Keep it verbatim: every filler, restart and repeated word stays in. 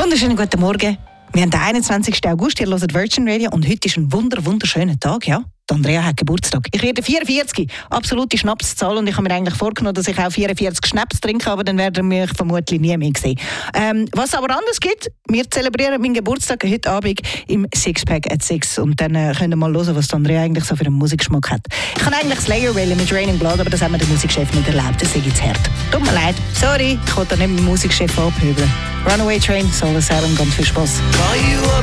Wunderschönen guten Morgen. Wir haben den einundzwanzigsten August, ihr hört Virgin Radio und heute ist ein wunder, wunderschöner Tag, ja? Die Andrea hat Geburtstag. Ich werde vierundvierzig, absolute Schnapszahl, und ich habe mir eigentlich vorgenommen, dass ich auch vierundvierzig Schnaps trinke, aber dann werden wir mich vermutlich nie mehr sehen. Ähm, was aber anders gibt, wir zelebrieren meinen Geburtstag heute Abend im Sixpack at Six und dann äh, könnt ihr mal hören, was die Andrea eigentlich so für einen Musikgeschmack hat. Ich kann eigentlich Slayer wählen mit Raining Blood, aber das haben wir den Musikchef nicht erlaubt, das ist jetzt hart. Tut mir leid, sorry, ich wollte da nicht mit dem Musikchef abhören. Runaway Train, soll es haben, ganz viel Spaß.